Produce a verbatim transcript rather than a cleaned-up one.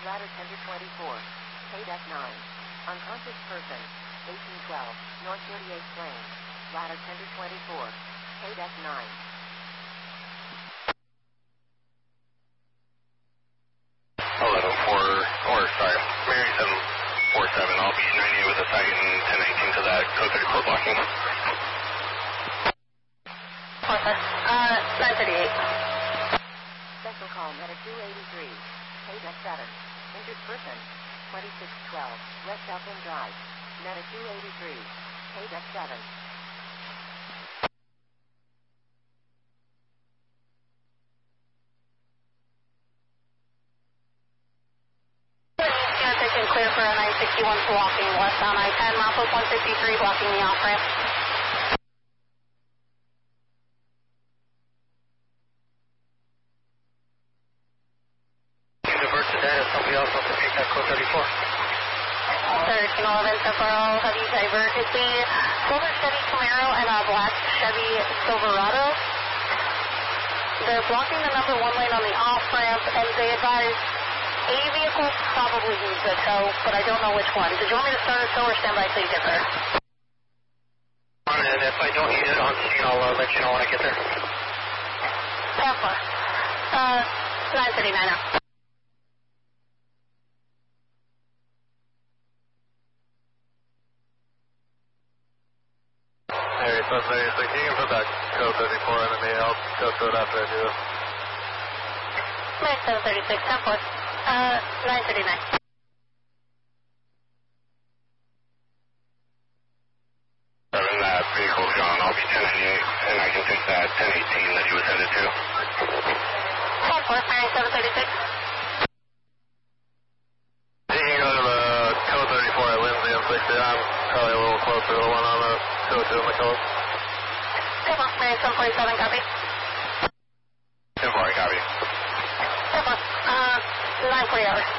ladder ten to twenty-four. K D E C nine. Unconscious person. eighteen twelve. North thirty-eighth lane. Ladder ten to twenty-four. K D E C nine. eleven four, or sorry, Mary seven four seven. I'll be ninety with a second ten nineteen to that code thirty-four blocking. Perfect. Uh, nine thirty-eight. Special call Meta two eighty-three. K D E C seven. Injured person. twenty-six twelve. West Upland Drive. Meta two eighty-three. K D E C seven. Clear for a nine sixty-one blocking west on I ten, Maples one fifty-three blocking the off-ramp. Divert to that if somebody else wants to take that code thirty-four. thirteen eleven, temporal, heavy divert. It's a silver Chevy Camaro and a black Chevy Silverado. They're blocking the number one lane on the off-ramp, and they advise a vehicle probably needs a tow, but I don't know which one. Did you want me to start a tow or stand by till you get there? And if I don't need it on scene, I'll uh, let you know when I get there. Tampa. Uh, nine thirty-nine now. Hey, so seriously, you can put that code thirty-four in me. I'll go through it after I do this. Max seven thirty-six, ten four. Uh, nine thirty-nine. Seven, that vehicle's gone. I'll be ten ninety-eight, and I can take that ten eighteen that he was headed to. ten four, seven thirty-six. You can go to the code thirty-four at Lindsay and sixty. I'm probably a little closer to the one on the code two in the code. ten four, seven forty-seven, copy. ten four, copy. ten four, uh, nine forty hours.